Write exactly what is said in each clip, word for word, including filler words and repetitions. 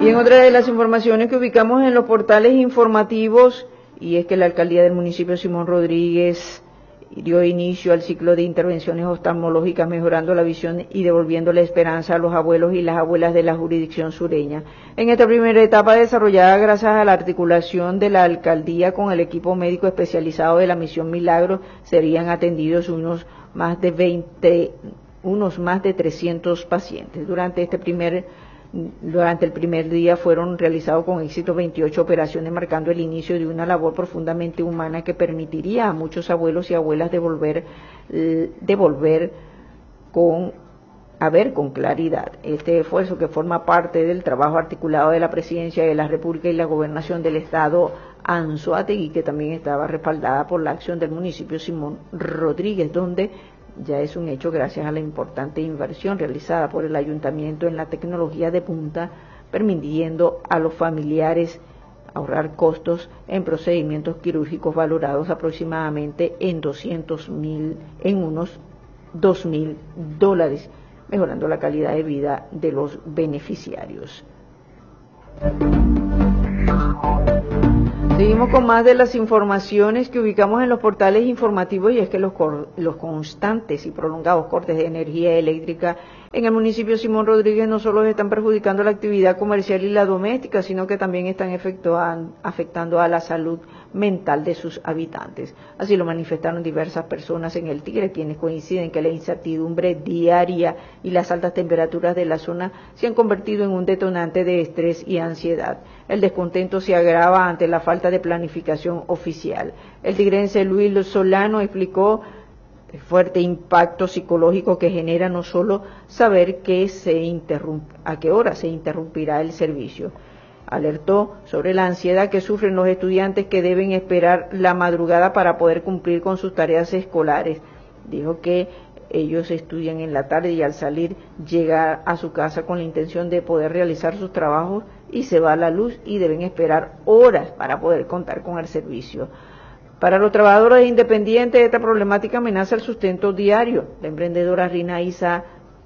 Y en otra de las informaciones que ubicamos en los portales informativos, y es que la alcaldía del municipio Simón Rodríguez dio inicio al ciclo de intervenciones oftalmológicas, mejorando la visión y devolviendo la esperanza a los abuelos y las abuelas de la jurisdicción sureña. En esta primera etapa, desarrollada gracias a la articulación de la alcaldía con el equipo médico especializado de la Misión Milagro, serían atendidos unos más de veinte, unos más de trescientos pacientes. Durante este primer Durante el primer día fueron realizados con éxito veintiocho operaciones, marcando el inicio de una labor profundamente humana que permitiría a muchos abuelos y abuelas devolver, devolver con, a ver con claridad. Este esfuerzo, que forma parte del trabajo articulado de la Presidencia de la República y la Gobernación del Estado Anzoátegui, que también estaba respaldada por la acción del municipio Simón Rodríguez, donde ya es un hecho gracias a la importante inversión realizada por el ayuntamiento en la tecnología de punta, permitiendo a los familiares ahorrar costos en procedimientos quirúrgicos valorados aproximadamente en doscientos mil, en unos dos mil dólares, mejorando la calidad de vida de los beneficiarios. Seguimos con más de las informaciones que ubicamos en los portales informativos, y es que los, los constantes y prolongados cortes de energía eléctrica en el municipio Simón Rodríguez no solo están perjudicando la actividad comercial y la doméstica, sino que también están afectando a la salud mental de sus habitantes. Así lo manifestaron diversas personas en El Tigre, quienes coinciden que la incertidumbre diaria y las altas temperaturas de la zona se han convertido en un detonante de estrés y ansiedad. El descontento se agrava ante la falta de planificación oficial. El tigrense Luis Solano explicó el fuerte impacto psicológico que genera no solo saber que se interrumpe, a qué hora se interrumpirá el servicio. Alertó sobre la ansiedad que sufren los estudiantes que deben esperar la madrugada para poder cumplir con sus tareas escolares. Dijo que ellos estudian en la tarde y al salir llegar a su casa con la intención de poder realizar sus trabajos y se va la luz y deben esperar horas para poder contar con el servicio. Para los trabajadores independientes, esta problemática amenaza el sustento diario. La emprendedora Rina Isa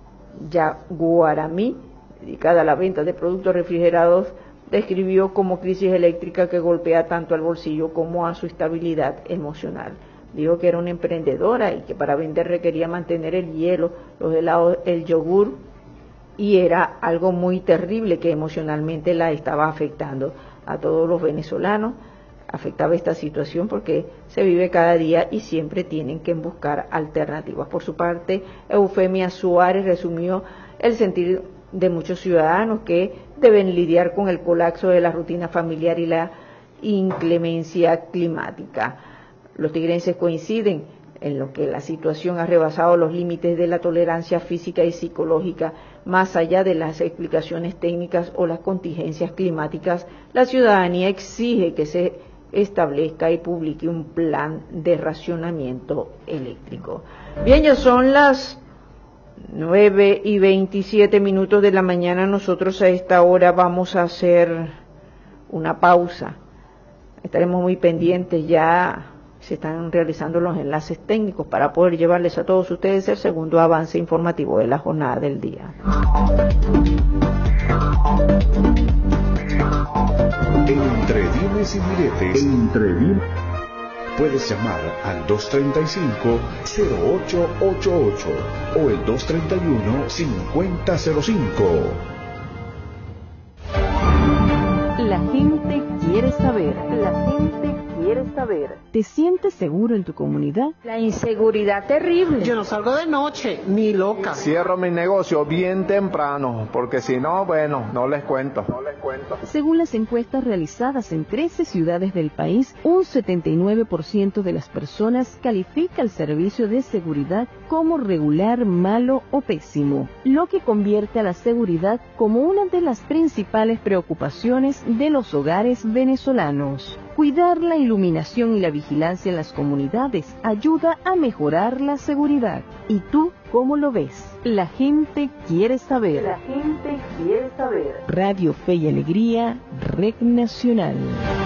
Yaguaramí, dedicada a la venta de productos refrigerados, describió como crisis eléctrica que golpea tanto al bolsillo como a su estabilidad emocional. Dijo que era una emprendedora y que para vender requería mantener el hielo, los helados, el yogur, y era algo muy terrible que emocionalmente la estaba afectando. A todos los venezolanos afectaba esta situación porque se vive cada día y siempre tienen que buscar alternativas. Por su parte, Eufemia Suárez resumió el sentir de muchos ciudadanos que deben lidiar con el colapso de la rutina familiar y la inclemencia climática. Los tigrenses coinciden en lo que la situación ha rebasado los límites de la tolerancia física y psicológica. Más allá de las explicaciones técnicas o las contingencias climáticas, la ciudadanía exige que se establezca y publique un plan de racionamiento eléctrico. Bien, ya son las nueve y veintisiete minutos de la mañana. Nosotros a esta hora vamos a hacer una pausa. Estaremos muy pendientes, ya se están realizando los enlaces técnicos para poder llevarles a todos ustedes el segundo avance informativo de la jornada del día. Entre dimes y diretes, entre dimes, puedes llamar al dos treinta y cinco, cero ocho ochenta y ocho o el dos treinta y uno, cincuenta cero cinco. La gente quiere saber. La gente quiere saber. ¿Te sientes seguro en tu comunidad? La inseguridad terrible. Yo no salgo de noche, ni loca. Cierro mi negocio bien temprano, porque si no, bueno, no les cuento. No les cuento. Según las encuestas realizadas en trece ciudades del país, un setenta y nueve por ciento de las personas califica el servicio de seguridad como regular, malo o pésimo, lo que convierte a la seguridad como una de las principales preocupaciones de los hogares venezolanos. Cuidar la iluminación y la vigilancia en las comunidades ayuda a mejorar la seguridad. ¿Y tú cómo lo ves? La gente quiere saber. La gente quiere saber. Radio Fe y Alegría, Red Nacional.